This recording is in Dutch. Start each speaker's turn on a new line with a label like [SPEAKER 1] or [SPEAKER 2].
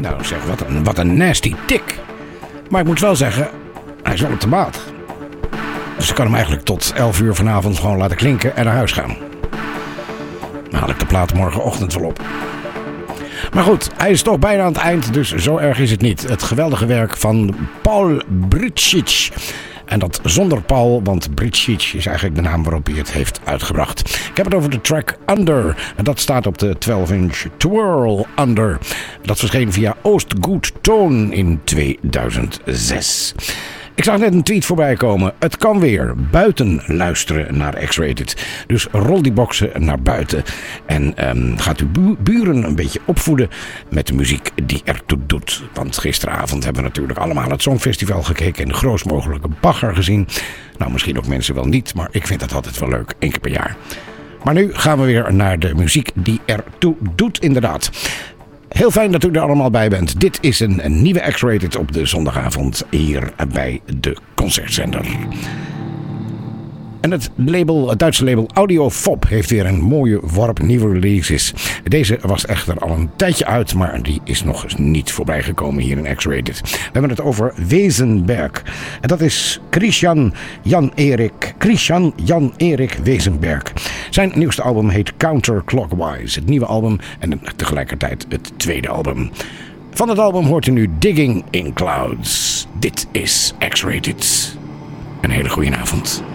[SPEAKER 1] Nou zeg, wat een nasty tik. Maar ik moet wel zeggen, hij is wel op de maat. Dus ik kan hem eigenlijk tot 11 uur vanavond gewoon laten klinken en naar huis gaan. Dan haal ik de plaat morgenochtend wel op. Maar goed, hij is toch bijna aan het eind, dus zo erg is het niet. Het geweldige werk van Paul Bricic. En dat zonder Paul, want Bricic is eigenlijk de naam waarop hij het heeft uitgebracht. Ik heb het over de track Under. En dat staat op de 12-inch Twirl Under. Dat verscheen via Oostgoed Toon in 2006. Ik zag net een tweet voorbij komen. Het kan weer. Buiten luisteren naar X-Rated. Dus rol die boxen naar buiten. En gaat uw buren een beetje opvoeden met de muziek die ertoe doet. Want gisteravond hebben we natuurlijk allemaal het Songfestival gekeken. En de grootst mogelijke bagger gezien. Nou, misschien ook mensen wel niet. Maar ik vind dat altijd wel leuk. 1 keer per jaar. Maar nu gaan we weer naar de muziek die ertoe doet inderdaad. Heel fijn dat u er allemaal bij bent. Dit is een nieuwe X-Rated op de zondagavond hier bij de Concertzender. En het Duitse label Audiofob heeft weer een mooie worp nieuwe releases. Deze was echter al een tijdje uit, maar die is nog eens niet voorbij gekomen hier in X-Rated. We hebben het over Wezenberg. En dat is Christian Jan-Erik Wezenberg. Zijn nieuwste album heet Counterclockwise. Het nieuwe album en tegelijkertijd het tweede album. Van het album hoort u nu Digging in Clouds. Dit is X-Rated. Een hele goede avond.